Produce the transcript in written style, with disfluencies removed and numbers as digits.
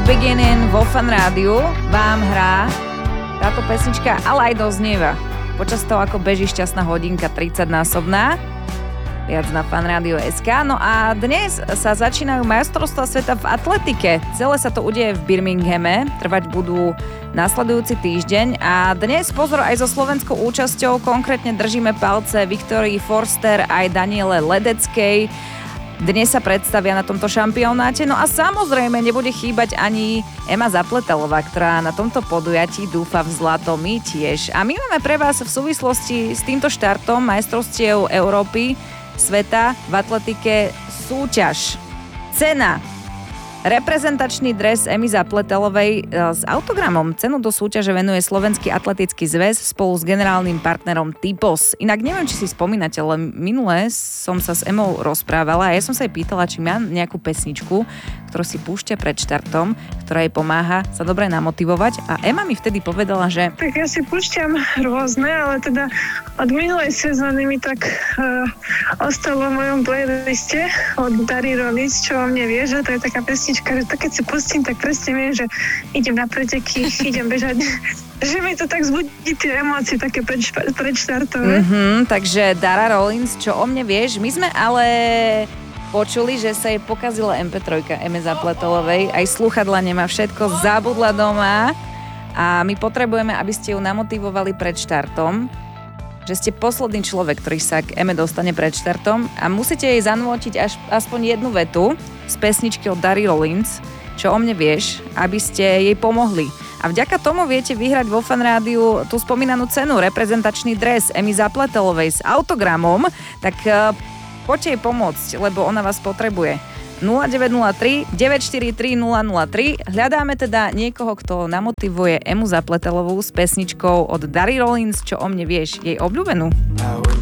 Beginning vo Fan Rádiu vám hrá táto pesnička, ale aj doznieva. Počas toho, ako beží šťastná hodinka 30-násobná, viac na fanradio.sk. No a dnes sa začínajú majstrovstvá sveta v atletike. Celé sa to udeje v Birminghame, trvať budú nasledujúci týždeň a dnes pozor aj so slovenskou účasťou, konkrétne držíme palce Viktórii Forster aj Daniele Ledeckej. Dnes sa predstavia na tomto šampionáte, no a samozrejme nebude chýbať ani Ema Zapletalová, ktorá na tomto podujatí dúfa v zlato, my tiež. A my máme pre vás v súvislosti s týmto štartom majstrovstiev Európy, sveta v atletike súťaž. Cena. Reprezentačný dres Emy Zapletalovej s autogramom. Cenu do súťaže venuje Slovenský atletický zväz spolu s generálnym partnerom Typos. Inak neviem, či si spomínate, ale minule som sa s Emou rozprávala a ja som sa jej pýtala, či má nejakú pesničku, ktorú si púšťa pred štartom, ktorá jej pomáha sa dobre namotivovať. A Ema mi vtedy povedala, že... Tak ja si púšťam rôzne, ale teda od minulej sezóny mi tak ostalo v mojom playliste od Dary Rollic, čo o mne vie, že to je taká pesnička, že to keď si pustím, tak presne viem, že idem na preteky, idem bežať, že mi to tak zbudí tie emócie také predštartové. Takže Dara Rollins, čo o mne vieš, my sme ale počuli, že sa jej pokazila MP3 Eme Zapletalovej, aj slúchadla nemá, všetko zabudla doma a my potrebujeme, aby ste ju namotivovali pred štartom, že ste posledný človek, ktorý sa k Eme dostane pred štartom a musíte jej zanútiť aspoň jednu vetu z pesničky od Dary Rollins, čo o mne vieš, aby ste jej pomohli. A vďaka tomu viete vyhrať vo Fan Rádiu tú spomínanú cenu, reprezentačný dres Emy Zapletalovej s autogramom, tak poďte jej pomôcť, lebo ona vás potrebuje. 0903 943 003. Hľadáme teda niekoho, kto namotivuje Emu Zapletalovú s pesničkou od Dary Rollins, čo o mne vieš, jej obľúbenú.